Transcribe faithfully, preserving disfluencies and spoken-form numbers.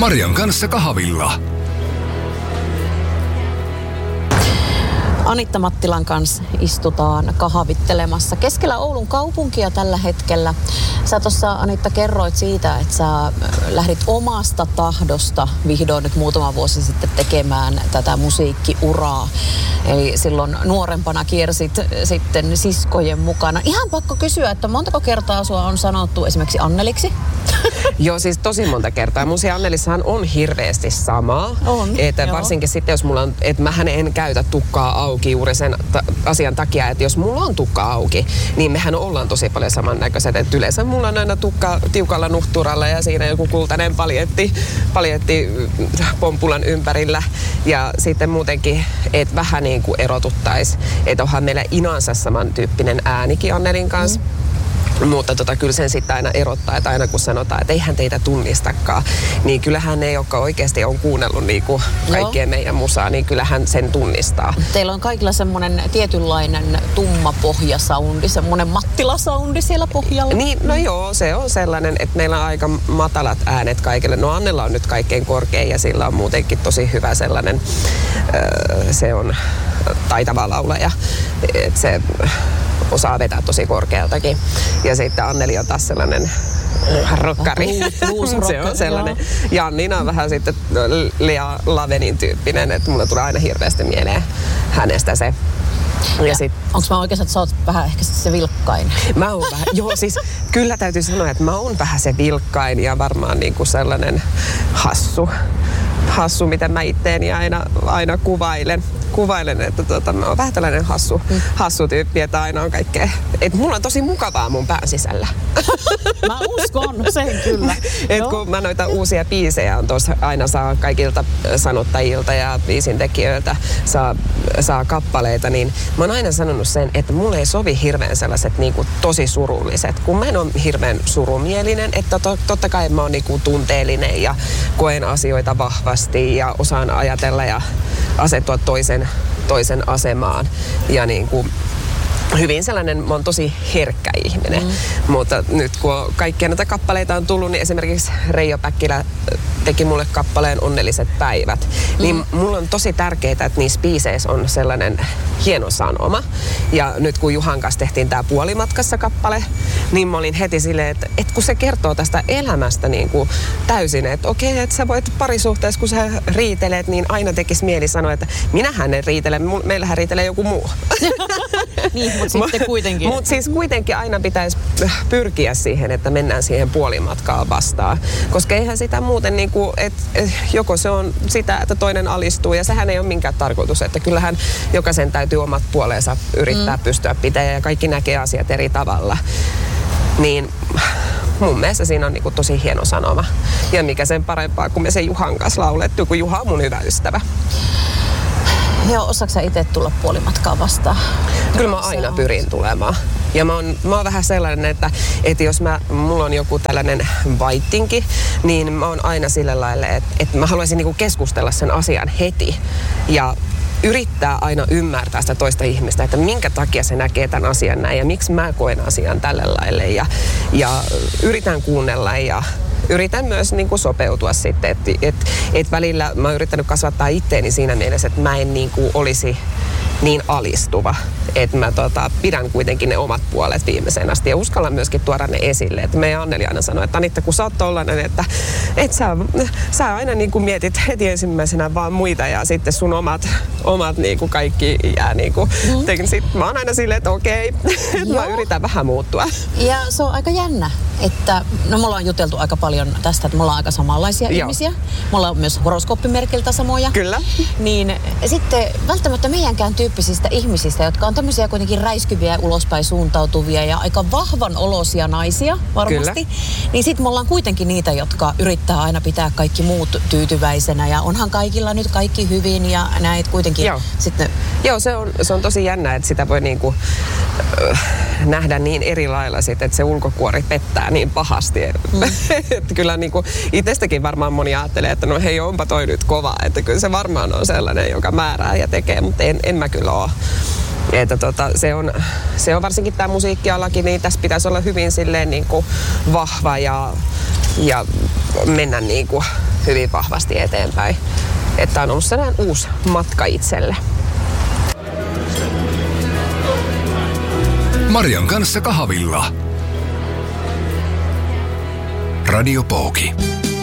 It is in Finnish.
Marian kanssa kahvilla. Anitta Mattilan kanssa istutaan kahvittelemassa keskellä Oulun kaupunkia tällä hetkellä. Sä tuossa, Anitta, kerroit siitä, että sä lähdit omasta tahdosta vihdoin nyt muutama vuosi sitten tekemään tätä musiikkiuraa. Eli silloin nuorempana kiersit sitten siskojen mukana. Ihan pakko kysyä, että montako kertaa sua on sanottu esimerkiksi Anneliksi? Joo, siis tosi monta kertaa. Mun siellä Annelissahan on hirveästi samaa. On, että varsinkin sitten, jos mulla on, että mähän en käytä tukkaa auki juuri sen ta- asian takia, että jos mulla on tukka auki, niin mehän ollaan tosi paljon samannäköiset. Että yleensä mulla on aina tukka tiukalla nuhturalla ja siinä joku kultainen paljetti, paljetti pompulan ympärillä. Ja sitten muutenkin, että vähän niin kuin erotuttaisi. Että onhan meillä inansa samantyyppinen äänikin Annelin kanssa. Mm. Mutta tota, kyllä sen sitten aina erottaa, että aina kun sanotaan, että eihän teitä tunnistakaan, niin kyllähän ne, jotka oikeasti on kuunnellut niinku kaikkien Joo. meidän musaa, niin kyllähän sen tunnistaa. Teillä on kaikilla semmoinen tietynlainen tumma pohjasoundi, semmoinen Mattila-soundi siellä pohjalla. Niin, no joo, se on sellainen, että meillä on aika matalat äänet kaikille. No Annella on nyt kaikkein korkein ja sillä on muutenkin tosi hyvä sellainen, öö, se on taitava laulaja, että se osaa vetää tosi korkealtakin. Ja sitten Anneli on taas sellainen rokkari. Se on sellainen. Ja Nina on vähän sitten Lea Lavenin tyyppinen, että mulla tulee aina hirveästi mieleen hänestä se. Ja ja sit, onko mä oikeassa, että sä oot vähän ehkä se vilkkain? Mä oon vähän, joo siis kyllä täytyy sanoa, että mä oon vähän se vilkkain ja varmaan niinku sellainen hassu. Hassu, miten mä itteeni aina, aina kuvailen. Kuvailen, että tuota, mä oon vähän tällainen hassu, mm. hassu tyyppi, että aina on kaikkea. Että mulla on tosi mukavaa mun pään sisällä. Mä uskon sen kyllä. Että kun mä noita uusia biisejä on tuossa, aina saa kaikilta sanottajilta ja biisintekijöiltä saa, saa kappaleita, niin mä oon aina sanonut sen, että mulle ei sovi hirveän sellaiset niinku tosi surulliset. Kun mä en ole hirveän surumielinen, että to, totta kai mä oon niinku tunteellinen ja koen asioita vahvasti ja osaan ajatella ja asettua toisen, toisen asemaan. Ja niin kuin hyvin sellainen, mä oon tosi herkkä ihminen. Mm. Mutta nyt kun kaikkia näitä kappaleita on tullut, niin esimerkiksi Reijo Päkkilä teki mulle kappaleen Onnelliset päivät. Mm. Niin mulla on tosi tärkeää, että niissä biiseissä on sellainen hieno sanoma. Ja nyt kun Juhan kanssa tehtiin tää Puolimatkassa kappale, niin mä olin heti silleen, että, että kun se kertoo tästä elämästä niin kuin täysin, että okei, että sä voit parisuhteessa, kun sä riitelet, niin aina tekisi mieli sanoa, että minähän en riitele, meillähän riitelee joku muu. Niin, mutta sitten kuitenkin. Mutta siis kuitenkin aina pitäisi pyrkiä siihen, että mennään siihen puolimatkaan vastaan. Koska eihän sitä muuten, niin kuin, että joko se on sitä, että toinen alistuu, ja sehän ei ole minkään tarkoitus. Että kyllähän jokaisen täytyy omat puoleensa yrittää mm. pystyä pitämään, ja kaikki näkee asiat eri tavalla. Niin mun mielestä siinä on niin kuin tosi hieno sanoma. Ja mikä sen parempaa, kun me sen Juhan kanssa laulettu, kun Juha on mun hyvä ystävä. Joo, osaatko sä itse tulla puolimatkaa vastaan? Kyllä mä aina pyrin tulemaan. Ja mä oon, mä oon vähän sellainen, että, että jos mä, mulla on joku tällainen vaittinki, niin mä oon aina sillä lailla, että, että mä haluaisin niinku keskustella sen asian heti. Ja yrittää aina ymmärtää sitä toista ihmistä, että minkä takia se näkee tämän asian näin ja miksi mä koen asian tällä lailla. Ja, ja yritän kuunnella ja yritän myös niin kuin sopeutua sitten, että et, et välillä mä oon yrittänyt kasvattaa itteeni siinä mielessä, että mä en niin kuin olisi niin alistuva. Että mä tota, pidän kuitenkin ne omat puolet viimeiseen asti ja uskallan myöskin tuoda ne esille. Että meidän Anneli aina sanoi, että Anitta, kun sä oot tollainen, että et sä, sä aina niin kuin mietit heti ensimmäisenä vaan muita ja sitten sun omat, omat niin kuin kaikki jää niin kuin. Mm. Sitten mä oon aina silleen, että okei, että mä yritän vähän muuttua. Ja se on aika jännä, että no me ollaan juteltu aika paljon tästä, että me ollaan aika samanlaisia Joo. ihmisiä. Me ollaan myös horoskooppimerkiltä samoja. Kyllä. Niin sitten välttämättä meidänkään tyyppisistä ihmisistä, jotka on tämmöisiä kuitenkin räiskyviä ja ulospäin suuntautuvia ja aika vahvan olosia naisia varmasti. Kyllä. Niin sitten me ollaan kuitenkin niitä, jotka yrittää aina pitää kaikki muut tyytyväisenä ja onhan kaikilla nyt kaikki hyvin ja näet kuitenkin Joo. sitten. Joo, se on, se on tosi jännä, että sitä voi niinku, äh, nähdä niin eri lailla sit, että se ulkokuori pettää niin pahasti. Mm. Että kyllä niinku, itsestäkin varmaan moni ajattelee, että no hei, onpa toi nyt kova. Että kyllä se varmaan on sellainen, joka määrää ja tekee, mutta en, en mä kyllä ole. Että tota, se, on, se on varsinkin tämä musiikkialakin, niin tässä pitäisi olla hyvin silleen niin kuin vahva ja, ja mennä niin kuin hyvin vahvasti eteenpäin. Että on ollut sellainen uusi matka itselle. Marian kanssa kahvilla. Radio Pouki.